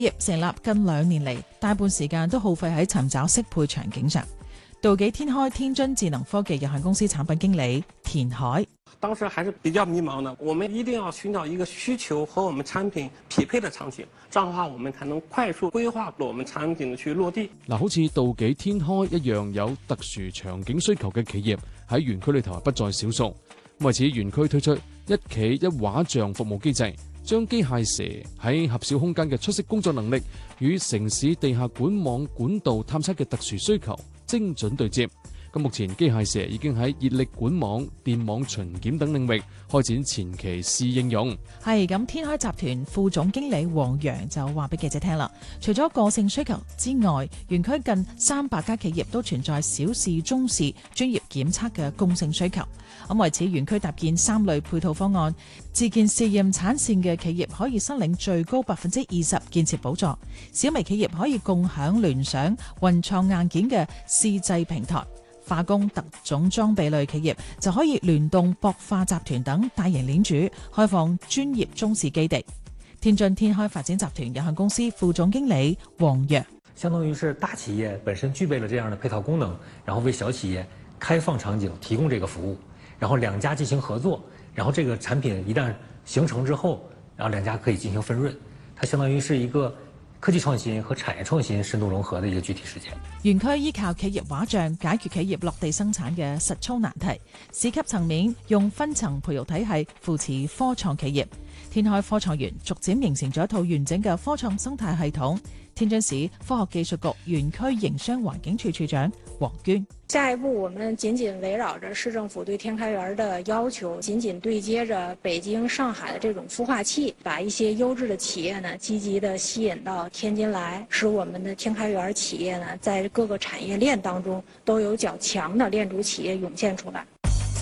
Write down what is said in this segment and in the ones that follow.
業成立近2年嚟，大半時間都耗費喺尋找適配場景上。道紀天開天津智能科技有限公司產品經理田海： 當時還是比較迷茫的，我們一定要尋找一個需求和我們產品匹配的場景，這樣的話我們才能快速規劃我們產品去落地。 好似道紀天開一樣有特殊場景需求嘅企業喺園區裏頭不在少數。為此，園區推出一企一畫像服務機制，將機械蛇喺狹小空間嘅出色工作能力與城市地下管網管道探測嘅特殊需求精準對接。目前機械蛇已經喺熱力管網、電網巡檢等領域開展前期試應用。 係咁，天開集團副總經理黃洋就話俾記者聽啦，除咗個性需求之外，園區近300家企業都存在小試中試專業檢測嘅公性需求。為此，園區搭建3類配套方案，自建試驗產線嘅企業可以申領最高20%建設補助，小微企業可以共享聯想、雲創硬件嘅試製平台。化工特種裝備類企業就可以聯動博化集團等大型鏈主，開放專業中試基地。天津天開發展集團有限公司副總經理黃洋： 相當於是大企業本身具備了這樣的配套功能，然後為小企業開放場景提供這個服務，然後2家進行合作，然後這個產品一旦形成之後，然後2家可以進行分潤，它相當於是一個科技創新和產業創新深度融合的一個具體實踐。 園區依靠企業畫像解決企業落地生產嘅實操難題，市級層面用分層培育體系扶持科創企業。天開科創園逐漸形成咗一套完整嘅科創生態系統。天津市科學技術局園區營商環境處處長黃娟： 下一步，我們緊緊圍繞着市政府對天開園的要求，緊緊對接着北京、上海的這種孵化器，把一些優質的企業呢，積極地吸引到天津來，使我們的天開園企業呢，在各個產業鏈當中都有較強的鏈主企業湧現出來。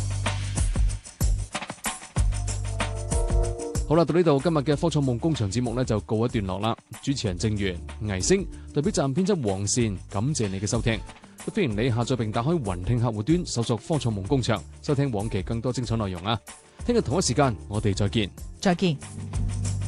好啦，到呢度今日嘅科創夢工場節目呢就告一段落啦。主持人鄭源、倪星，代表站編輯黃善，感謝你嘅收聽。歡迎你下載並打開雲聽客戶端，搜索科創夢工場，收聽往期更多精彩內容啊！聽日同一時間，我哋再見。 再見。